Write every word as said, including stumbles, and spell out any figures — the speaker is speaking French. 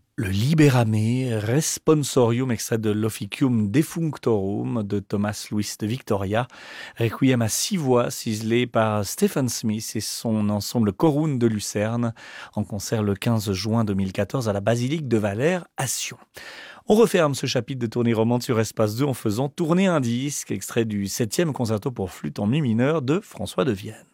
Le Libérame responsorium, extrait de l'Officium Defunctorum de Thomas Louis de Victoria, requiem à six voix ciselé par Stephen Smith et son ensemble Corune de Lucerne, en concert le quinze juin deux mille quatorze à la basilique de Valère à Sion. On referme ce chapitre de tournée romande sur Espace deux en faisant tourner un disque, extrait du septième concerto pour flûte en mi mineur de François de Vienne.